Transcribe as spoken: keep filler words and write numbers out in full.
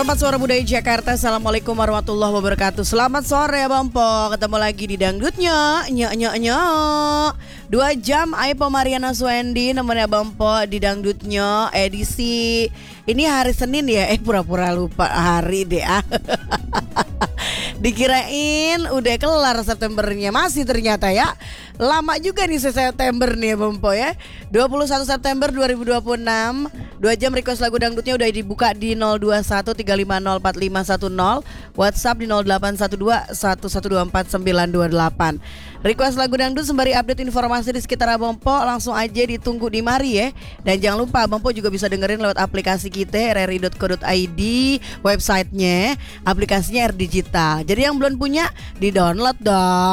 Selamat sore budaya Jakarta. Assalamualaikum warahmatullahi wabarakatuh. Selamat sore Bang Po. Ketemu lagi di Dangdutnya Nya nya nya. Dua jam Aipo Mariana Swendi nemenin Bang Po di Dangdutnya edisi ini hari Senin ya. Eh pura-pura lupa hari deh ah. Dikirain udah kelar Septembernya, masih ternyata ya. Lama juga nih September nih Bang Po ya. dua puluh satu September dua ribu dua puluh enam. Dua jam request lagu dangdutnya udah dibuka di nol dua satu tiga lima nol empat lima satu nol, WhatsApp di nol delapan satu dua satu satu dua empat sembilan dua delapan. Request lagu dangdut sembari update informasi di sekitar Abang Po, langsung aja ditunggu di mari ya. Dan jangan lupa Abang Po juga bisa dengerin lewat aplikasi kita r r i dot co dot i d, websitenya, aplikasinya R Digital. Jadi yang belum punya, di download dong.